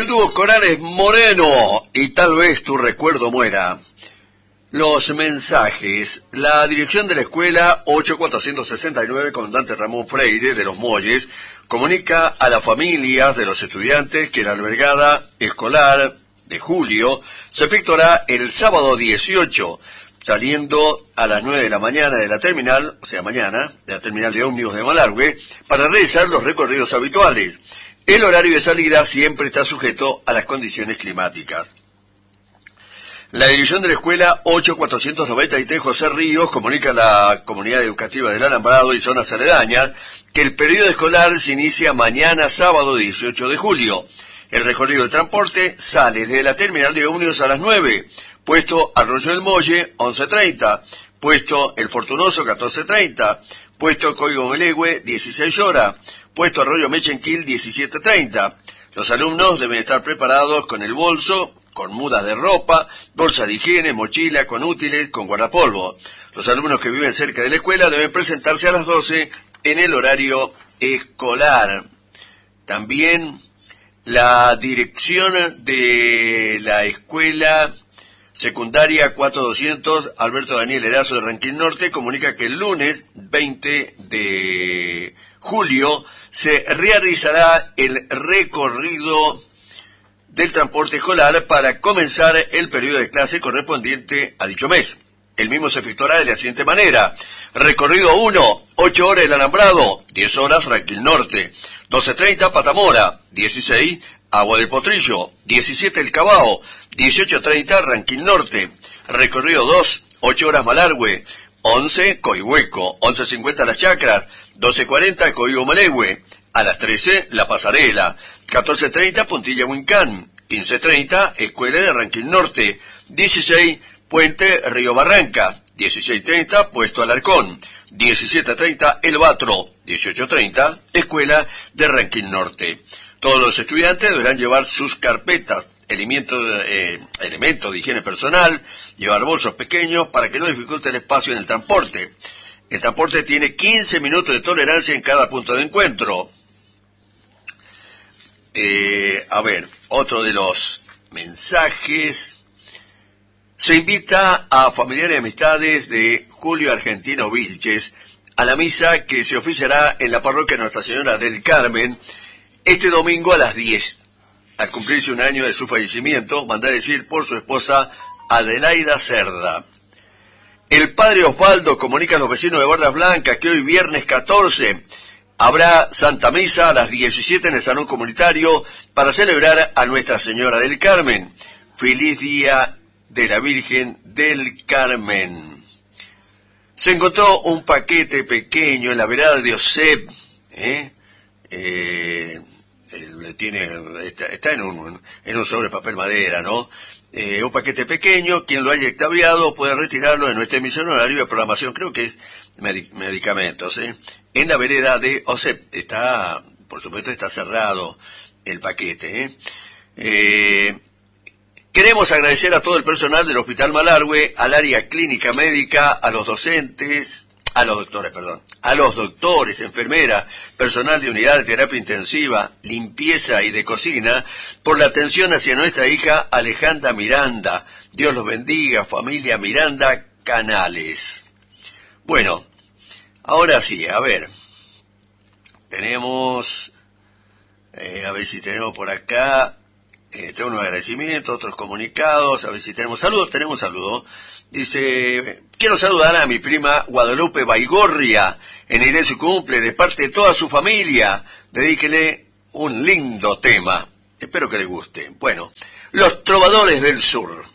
El dúo Corales Moreno y Tal vez tu recuerdo muera. Los mensajes. La dirección de la escuela 8469 Comandante Ramón Freire de Los Molles comunica a las familias de los estudiantes que la albergada escolar de julio se efectuará el sábado 18, saliendo a las 9 de la mañana de la terminal, o sea mañana, de la terminal de ómnibus de Malargüe, para realizar los recorridos habituales. El horario de salida siempre está sujeto a las condiciones climáticas. La dirección de la escuela 8493 José Ríos comunica a la comunidad educativa del Alambrado y zonas aledañas que el periodo escolar se inicia mañana sábado 18 de julio. El recorrido de transporte sale desde la terminal de ómnibus a las 9, puesto Arroyo del Molle 11:30, puesto El Fortunoso 14:30, puesto Código Melegüe 16 horas, puesto Arroyo Mechenquil 17:30. Los alumnos deben estar preparados con el bolso, con mudas de ropa, bolsa de higiene, mochila, con útiles, con guardapolvo. Los alumnos que viven cerca de la escuela deben presentarse a las 12 en el horario escolar. También la dirección de la escuela secundaria 4200 Alberto Daniel Erazo de Ranquín Norte comunica que el lunes 20 de julio se realizará el recorrido del transporte escolar para comenzar el periodo de clase correspondiente a dicho mes. El mismo se efectuará de la siguiente manera. Recorrido 1, 8 horas el Alambrado, 10 horas Ranquín Norte, 12:30 Patamora, 16 Agua del Potrillo, 17 El Cabao, 18:30 Ranquín Norte. Recorrido 2, 8 horas Malargüe, 11 Coihueco, 11:50 Las Chacras, 12:40 Código Melegüe, a las 13 La Pasarela, 14:30 Puntilla Huincán, 15:30 Escuela de Ranquín Norte, 16 Puente Río Barranca, 16:30 Puesto Alarcón, 17:30 El Batro, 18:30 Escuela de Ranquín Norte. Todos los estudiantes deberán llevar sus carpetas, elementos de higiene personal, llevar bolsos pequeños para que no dificulte el espacio en el transporte. El transporte tiene 15 minutos de tolerancia en cada punto de encuentro. Otro de los mensajes. Se invita a familiares y amistades de Julio Argentino Vilches a la misa que se oficiará en la parroquia Nuestra Señora del Carmen este domingo a las 10. Al cumplirse un año de su fallecimiento, manda decir por su esposa Adelaida Cerda. El padre Osvaldo comunica a los vecinos de Bardas Blancas que hoy viernes 14 habrá Santa Misa a las 17 en el Salón Comunitario para celebrar a Nuestra Señora del Carmen. Feliz Día de la Virgen del Carmen. Se encontró un paquete pequeño en la vereda de Osep. Está en un sobre papel madera, ¿no? Un paquete pequeño. Quien lo haya extraviado puede retirarlo en nuestra emisión horario de programación. Creo que es medicamentos, en la vereda de Osep. Por supuesto, está cerrado el paquete, Queremos agradecer a todo el personal del Hospital Malargüe, al área clínica médica, a los doctores, enfermeras, personal de unidad de terapia intensiva, limpieza y de cocina, por la atención hacia nuestra hija Alejandra Miranda. Dios los bendiga, familia Miranda Canales. Bueno, ahora sí, tenemos, a ver si tenemos por acá, tengo unos agradecimientos, otros comunicados, a ver si tenemos saludos. Dice, quiero saludar a mi prima Guadalupe Baigorria en el día de su cumple, de parte de toda su familia. Dedíquele un lindo tema. Espero que le guste. Bueno, Los Trovadores del Sur.